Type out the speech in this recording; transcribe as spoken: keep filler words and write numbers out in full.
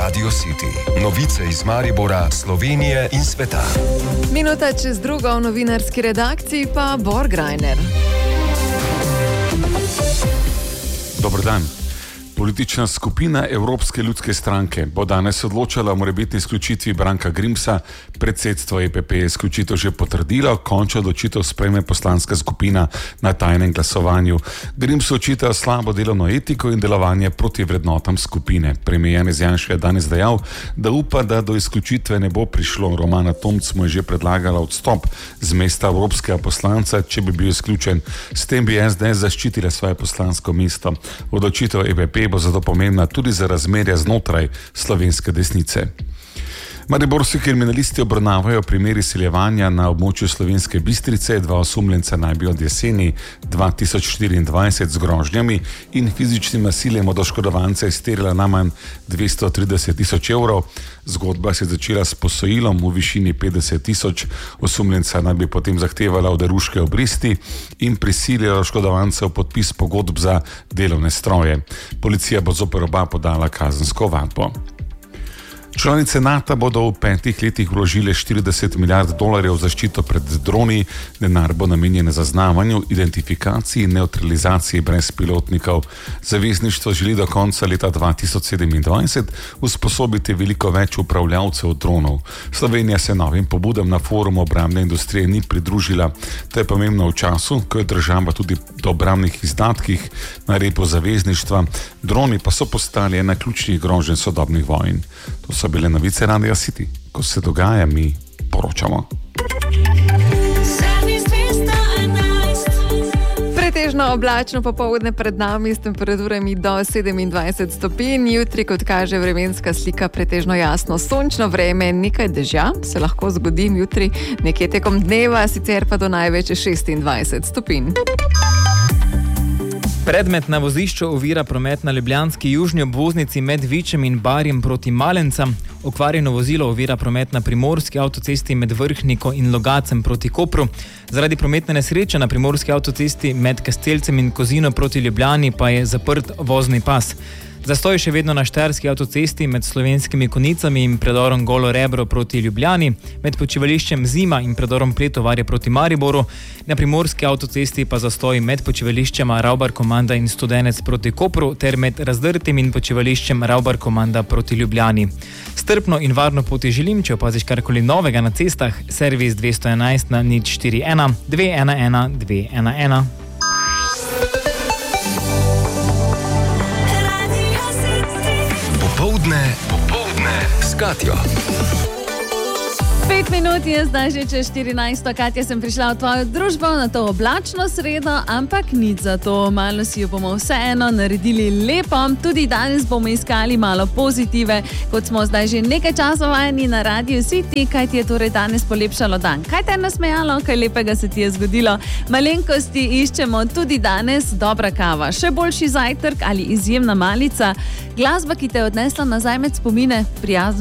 Radio City. Novice iz Maribora, Slovenije in sveta. Minuta čez drugo v novinarski redakciji pa Borg Reiner. Dober dan. Politična skupina Evropske ljudske stranke bo danes odločala o morebitni izključitvi Branka Grimsa. Predsedstvo E P P je izključitev že potrdilo, končno odločitev sprejme poslanska skupina na tajnem glasovanju. Grimsu očitajo slabo delovno etiko in delovanje proti vrednotam skupine. Premier Janez Janša je danes dejal, da upa, da do izključitve ne bo prišlo. Romana Tomc mu je že predlagala odstop z mesta evropskega poslanca, če bi bil izključen. S tem bi S D S zaščitila svoje poslansko mesto. Odločitev E P P bo zato pomembna tudi za razmerja znotraj slovenske desnice. Mariborski kriminalisti obravnavajo primer izsiljevanja na območju Slovenske Bistrice. Dva osumljenca naj bi od jeseni dva tisoč štiriindvajset z grožnjami in fizičnim nasiljem od oškodovanca izterjala najmanj dvesto trideset tisoč evrov. Zgodba se je začela s posojilom v višini petdeset tisoč. Osumljenca naj bi potem zahtevala oderuške obresti in prisilila oškodovanca v podpis pogodb za delovne stroje. Policija bo zoper oba podala kazensko ovadbo. Članice NATO bodo v petih letih vložile štirideset milijard dolarjev v zaščito pred droni. Denar bo namenjen zaznavanju, identifikaciji in neutralizaciji brezpilotnikov. Zavezništvo želi do konca leta dva tisoč sedemindvajset usposobiti veliko več upravljavcev dronov. Slovenija se novim pobudam na forumu obrambne industrije ni pridružila. To je pomembno v času, ko je država tudi do obrambnih izdatkih na repu zavezništva. Droni pa so postali ena ključnih groženj sodobnih vojn. To so bile novice Radio City. Ko se dogaja, mi poročamo. Pretežno oblačno popoldne pred nami s temperaturami do sedemindvajset stopinj. Jutri, kot kaže vremenska slika, pretežno jasno sončno vreme, nekaj dežja se lahko zgodi jutri nekje tekom dneva, sicer pa do največ šestindvajset stopinj. Predmet na vozišču ovira promet na ljubljanski južni obvoznici med Vičem in Barjem proti Malencam. Okvarjeno vozilo ovira promet na primorski avtocesti med Vrhniko in Logacem proti Kopru. Zaradi prometne nesreče na primorski avtocesti med Kastelcem in Kozino proti Ljubljani pa je zaprt vozni pas. Zastoj še vedno na štajerski avtocesti med Slovenskimi Konicami in predorom Golo Rebro proti Ljubljani, med počivališčem Zima in predorom Pletovarje proti Mariboru, na primorski avtocesti pa zastoj med počivališčema Ravbar Komanda in Studenec proti Kopru ter med Razdrtim in počivališčem Ravbar Komanda proti Ljubljani. Strpno in varno poti želim, če opaziš karkoli novega na cestah, servis dvesto enajst na nič štiri ena dve ena ena dve ena ena. Popoldne, popoldne s Katjo. Pet minut je zdaj že čez štirinajsto. Katja, sem prišla v tvojo družbo na to oblačno sredo, ampak nič za to. Malo si jo bomo vseeno naredili lepo. Tudi danes bomo iskali malo pozitive, kot smo zdaj že nekaj časa vajeni na Radio City. Kaj ti je torej danes polepšalo dan? Kaj te je nasmejalo? Kaj lepega se ti je zgodilo? Malenkosti iščemo tudi danes. Dobra kava, še boljši zajtrk ali izjemna malica. Glasba, ki te je odnesla nazaj med spomine, prijazno